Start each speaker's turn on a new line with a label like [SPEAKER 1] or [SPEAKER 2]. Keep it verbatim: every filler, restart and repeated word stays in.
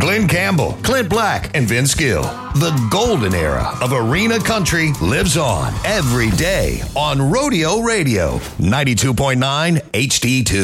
[SPEAKER 1] Glenn Campbell, Clint Black, and Vince Gill. The golden era of arena country lives on every day on Rodeo Radio, ninety-two point nine H D two.